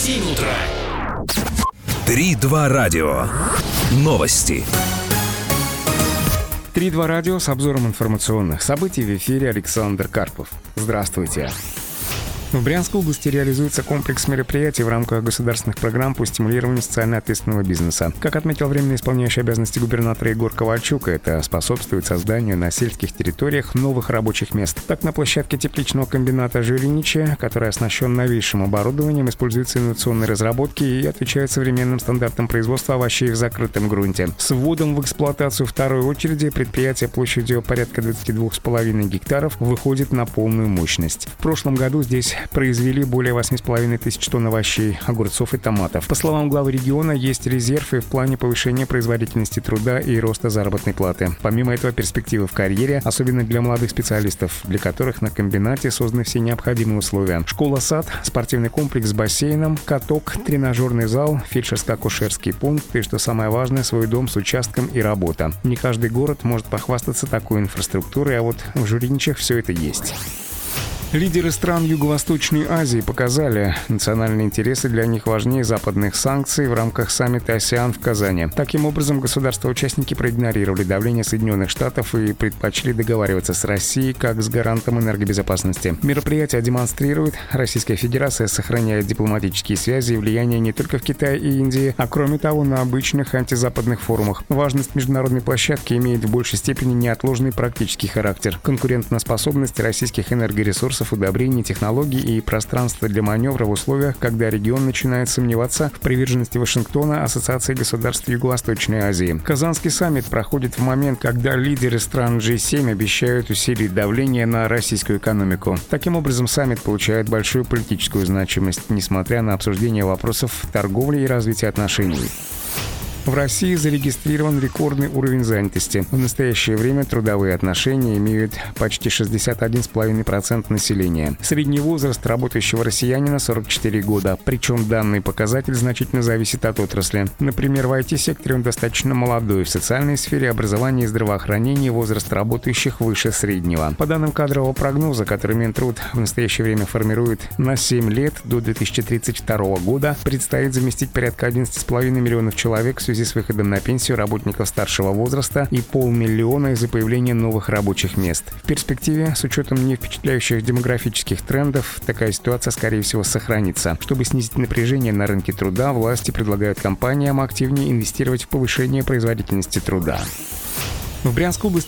7 утра. 3-2 радио. Новости. 3-2 радио с обзором информационных событий в эфире Александр Карпов. Здравствуйте. В Брянской области реализуется комплекс мероприятий в рамках государственных программ по стимулированию социально ответственного бизнеса. Как отметил временно исполняющий обязанности губернатора Егор Ковальчук, это способствует созданию на сельских территориях новых рабочих мест. Так, на площадке тепличного комбината «Жилиничи», который оснащен новейшим оборудованием, используются инновационные разработки и отвечает современным стандартам производства овощей в закрытом грунте. С вводом в эксплуатацию второй очереди предприятие площадью порядка 22,5 гектаров выходит на полную мощность. В прошлом году здесь произвели более 8,5 тысяч тонн овощей, огурцов и томатов. По словам главы региона, есть резерв и в плане повышения производительности труда и роста заработной платы. Помимо этого, перспективы в карьере, особенно для молодых специалистов, для которых на комбинате созданы все необходимые условия. Школа-сад, спортивный комплекс с бассейном, каток, тренажерный зал, фельдшерско-акушерский пункт и, что самое важное, свой дом с участком и работа. Не каждый город может похвастаться такой инфраструктурой, а вот в Жилиничах все это есть. Лидеры стран Юго-Восточной Азии показали, национальные интересы для них важнее западных санкций в рамках саммита «АСЕАН» в Казани. Таким образом, государства-участники проигнорировали давление Соединенных Штатов и предпочли договариваться с Россией как с гарантом энергобезопасности. Мероприятие демонстрирует, Российская Федерация сохраняет дипломатические связи и влияние не только в Китае и Индии, а кроме того на обычных антизападных форумах. Важность международной площадки имеет в большей степени неотложный практический характер. Конкурентоспособность российских энергоресурсов, удобрений, технологий и пространства для маневра в условиях, когда регион начинает сомневаться в приверженности Вашингтона Ассоциации государств Юго-Восточной Азии. Казанский саммит проходит в момент, когда лидеры стран G7 обещают усилить давление на российскую экономику. Таким образом, саммит получает большую политическую значимость, несмотря на обсуждение вопросов торговли и развития отношений. В России зарегистрирован рекордный уровень занятости. В настоящее время трудовые отношения имеют почти 61,5% населения. Средний возраст работающего россиянина 44 года. Причем данный показатель значительно зависит от отрасли. Например, в IT-секторе он достаточно молодой. В социальной сфере, образования и здравоохранения возраст работающих выше среднего. По данным кадрового прогноза, который Минтруд в настоящее время формирует на 7 лет до 2032 года, предстоит заместить порядка 11,5 миллионов человек в связи с выходом на пенсию работников старшего возраста и 500 000 из-за появления новых рабочих мест. В перспективе, с учетом не впечатляющих демографических трендов, такая ситуация, скорее всего, сохранится. Чтобы снизить напряжение на рынке труда, власти предлагают компаниям активнее инвестировать в повышение производительности труда. В Брянской области